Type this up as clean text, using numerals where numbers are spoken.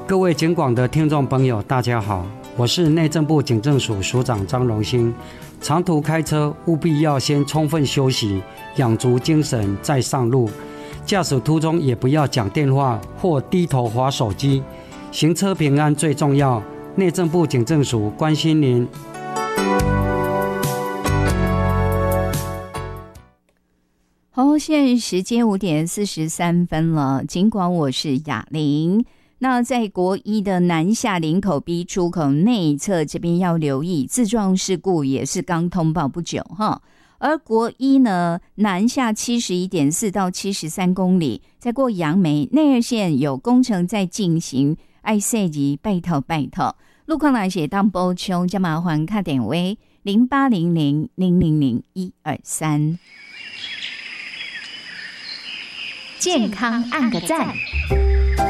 各位警广的听众朋友大家好，我是内政部警政署署长张荣兴。长途开车务必要先充分休息，养足精神再上路。驾驶途中也不要讲电话或低头滑手机，行车平安最重要。内政部警政署关心您。 好，现在时间5:43了。尽管我是雅玲，那在国一的南下林口 B 出口内侧这边要留意自撞事故，也是刚通报不久哈。而国一呢，南下71.4到73公里，在过杨梅内二线有工程在进行，爱设计拜托。路况来写当补充，就麻烦打电话0800000123。 健康按个赞。